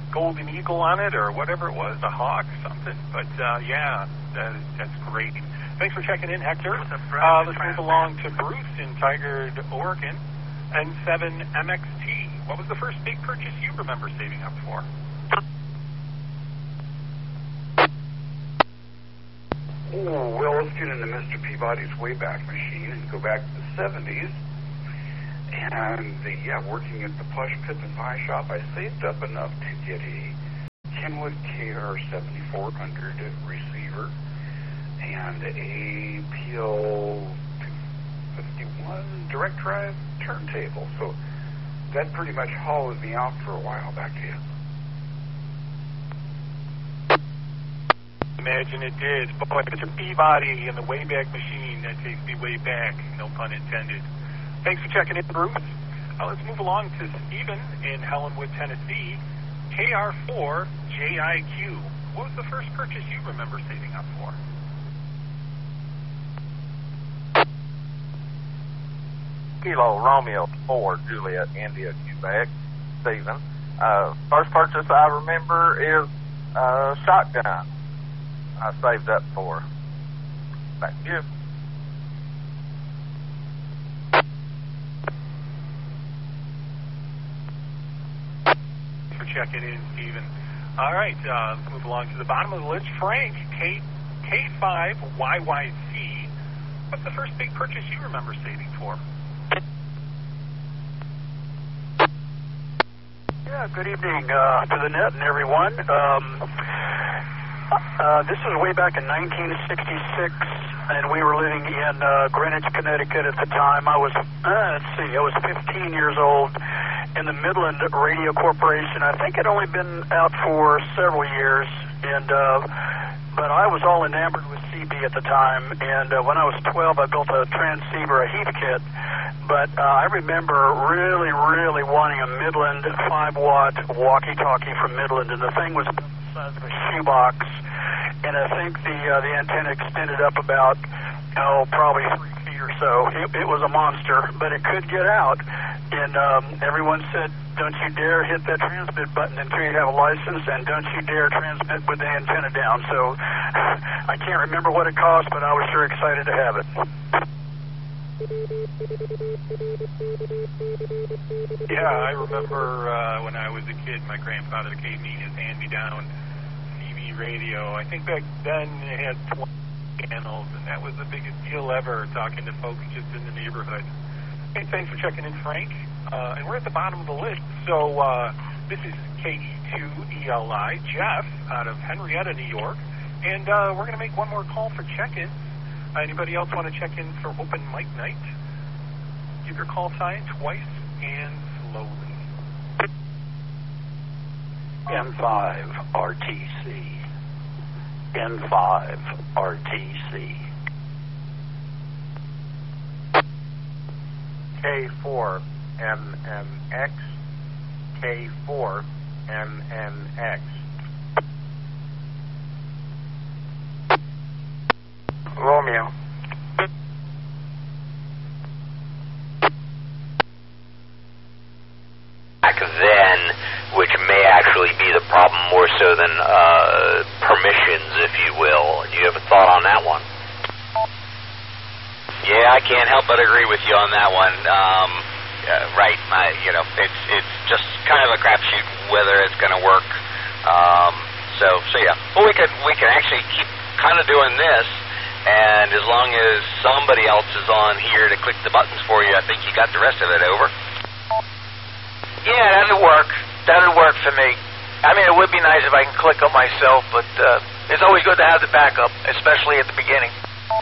golden eagle on it or whatever it was, a hawk, something. But, yeah, that's great. Thanks for checking in, Hector. Let's move along to Bruce in Tigard, Oregon. N7 MXT. What was the first big purchase you remember saving up for? Oh, well, let's get into Mr. Peabody's Wayback Machine and go back to the 70s. And, working at the Plush Pit and Pie Shop, I saved up enough to get a Kenwood KR7400 receiver and a PL 251 direct drive turntable. So that pretty much hollowed me out for a while back then. Imagine it did. Boy, Mr. Peabody and the Wayback Machine, that takes me way back, no pun intended. Thanks for checking in, Bruce. Let's move along to Stephen in Helenwood, Tennessee. KR4 JIQ. What was the first purchase you remember saving up for? Kilo Romeo 4 Juliet India Quebec, Stephen. First purchase I remember is shotgun. I saved up for. Thank you. Thanks for checking in, Stephen. All right, let's move along to the bottom of the list. Frank, K5YYC. What's the first big purchase you remember saving for? Yeah, good evening to the net and everyone. This was way back in 1966, and we were living in Greenwich, Connecticut at the time. I was, I was 15 years old in the Midland Radio Corporation. I think it had only been out for several years, and but I was all enamored with CB at the time, and when I was 12, I built a transceiver, a Heathkit, but I remember really, really wanting a Midland 5-watt walkie-talkie from Midland, and the thing was about the size of a shoebox, and I think the antenna extended up about, probably 3 feet or so. It was a monster, but it could get out, and everyone said, don't you dare hit that transmit button until you have a license, and don't you dare transmit with the antenna down. So I can't remember what it cost, but I was sure excited to have it. Yeah, I remember when I was a kid, my grandfather gave me his hand-me-down CB radio. I think back then it had 20 channels, and that was the biggest deal ever, talking to folks just in the neighborhood. Hey, thanks for checking in, Frank. And we're at the bottom of the list. So this is KE2ELI, Jeff, out of Henrietta, New York. And we're going to make one more call for check-in. Anybody else want to check in for open mic night? Give your call sign twice and slowly. N5 RTC. N5 RTC. K4 MMX. K4 MMX. Romeo. Back then, which may actually be the problem more so than permissions, if you will. Do you have a thought on that one? Yeah, I can't help but agree with you on that one. Right, it's just kind of a crapshoot whether it's going to work. So yeah. Well, we can actually keep kind of doing this, and as long as somebody else is on here to click the buttons for you, I think you got the rest of it over. Yeah, that'd work. That'd work for me. I mean, it would be nice if I can click them myself, but it's always good to have the backup, especially at the beginning.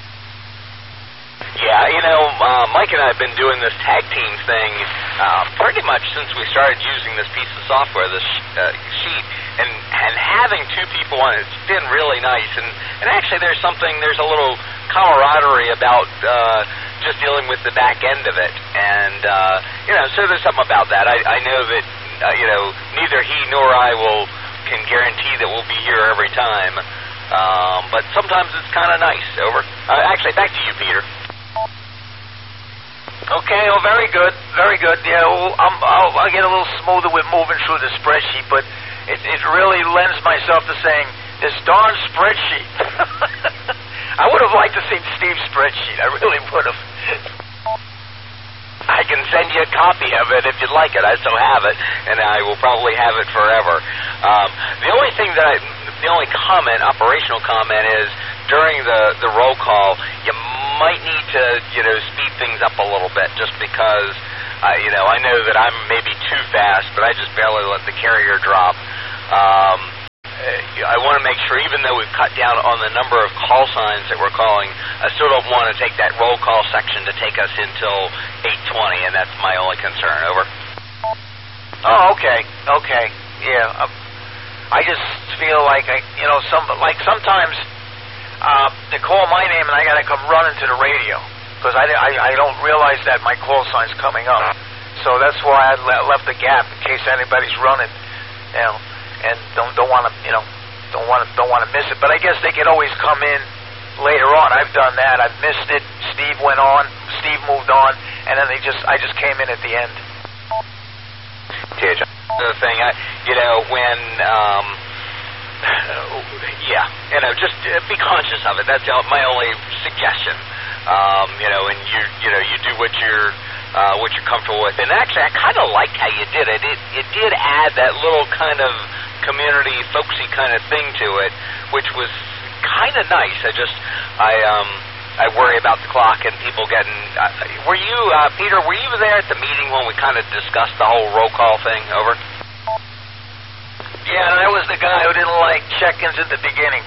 Yeah, Mike and I have been doing this tag team thing pretty much since we started using this piece of software, this sheet, and having two people on it's been really nice. And actually, there's a little camaraderie about just dealing with the back end of it. And, so there's something about that. I know that, neither he nor I can guarantee that we'll be here every time. But sometimes it's kind of nice. Over. Actually, back to you, Peter. Okay, well, very good, very good. Yeah, well, I'll get a little smoother with moving through the spreadsheet, but it really lends myself to saying, this darn spreadsheet. I would have liked to see Steve's spreadsheet. I really would have. I can send you a copy of it if you'd like it. I still have it, and I will probably have it forever. The only comment, operational comment, is during the roll call, you might need to, speed things up a little bit, just because, I know that I'm maybe too fast, but I just barely let the carrier drop. I want to make sure, even though we've cut down on the number of call signs that we're calling, I still don't want to take that roll call section to take us until 8:20, and that's my only concern. Over. Oh, okay. Yeah. I just feel like sometimes they call my name and I got to come running to the radio because I don't realize that my call sign's coming up. So that's why I left a gap in case anybody's running, and don't want to miss it. But I guess they could always come in later on. I've done that. I've missed it. Steve went on. Steve moved on, and then I just came in at the end. The thing, just be conscious of it. That's my only suggestion. And you do what you're comfortable with. And actually, I kind of liked how you did it. It did add that little kind of community, folksy kind of thing to it, which was kind of nice. I worry about the clock and people getting. Were you, Peter? Were you there at the meeting when we kind of discussed the whole roll call thing? Over. Yeah, and I was the guy who didn't like check-ins at the beginning.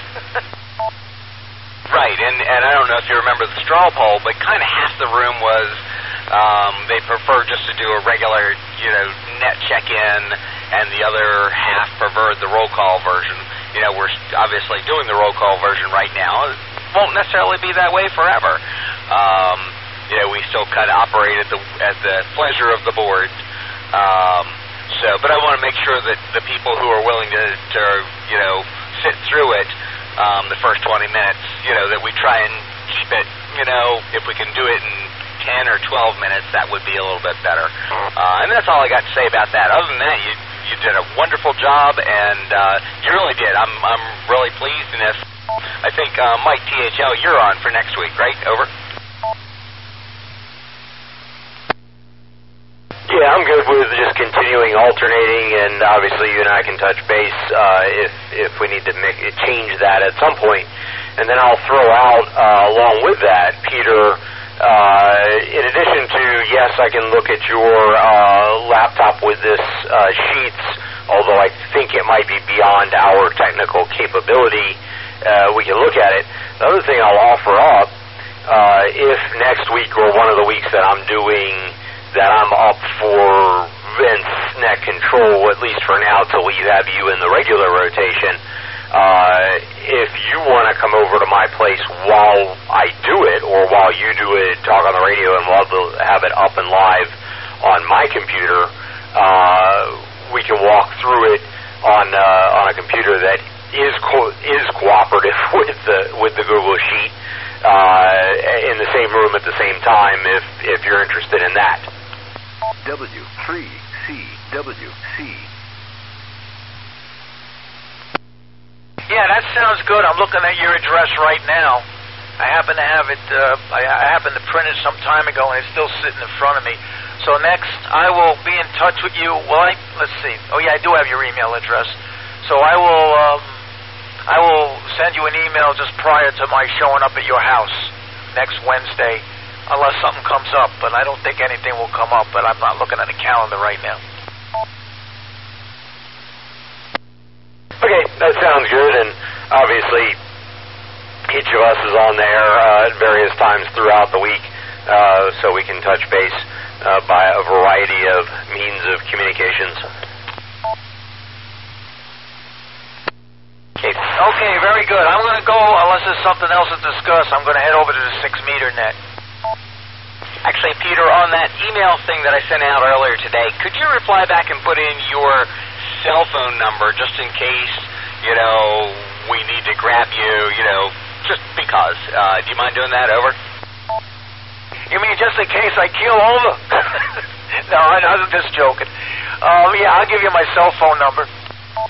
Right, and I don't know if you remember the straw poll, but kind of half the room was they prefer just to do a regular, net check-in, and the other half preferred the roll call version. We're obviously doing the roll call version right now. It won't necessarily be that way forever. We still kind of operate at the pleasure of the board. But I want to make sure that the people who are willing to sit through it the first 20 minutes, that we try and keep it, if we can do it in 10 or 12 minutes, that would be a little bit better. And that's all I got to say about that. Other than that, you did a wonderful job, and you really did. I'm really pleased, and I think Mike THL, you're on for next week, right? Over. Yeah, I'm good with just continuing alternating, and obviously you and I can touch base if we need to change that at some point. And then I'll throw out, along with that, Peter, in addition to, yes, I can look at your laptop with this sheets, although I think it might be beyond our technical capability, we can look at it. The other thing I'll offer up, if next week or one of the weeks that I'm doing that I'm up for Vince net control, at least for now, till we have you in the regular rotation. If you want to come over to my place while I do it, or while you do it, talk on the radio, and we'll have it up and live on my computer, we can walk through it on a computer that is cooperative with the Google Sheet in the same room at the same time. If you're interested in that. W3CWC. Yeah, that sounds good. I'm looking at your address right now. I happen to have it, I happened to print it some time ago, and it's still sitting in front of me. So next, I will be in touch with you. Well, let's see. Oh, yeah, I do have your email address. So I will send you an email just prior to my showing up at your house next Wednesday, unless something comes up. But I don't think anything will come up, but I'm not looking at the calendar right now. Okay, that sounds good, and obviously each of us is on there at various times throughout the week, so we can touch base by a variety of means of communications. Okay, very good. I'm going to go, unless there's something else to discuss, I'm going to head over to the 6-meter net. Actually, Peter, on that email thing that I sent out earlier today, could you reply back and put in your cell phone number just in case, we need to grab you, just because. Do you mind doing that? Over. You mean just in case I keel over? No, I was just joking. Yeah, I'll give you my cell phone number.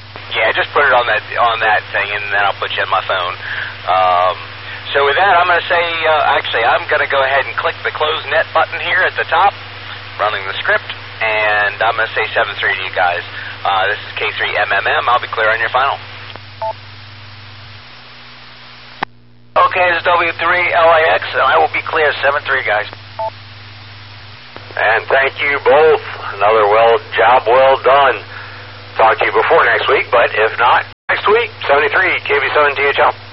Yeah, just put it on that thing, and then I'll put you in my phone. So with that, I'm going to say, actually, I'm going to go ahead and click the close net button here at the top, running the script, and I'm going to say 7-3 to you guys. This is K3MMM. I'll be clear on your final. Okay, this is W3LAX, and I will be clear 7-3, guys. And thank you both. Another job well done. Talk to you before next week, but if not, next week, 73 KB7THL.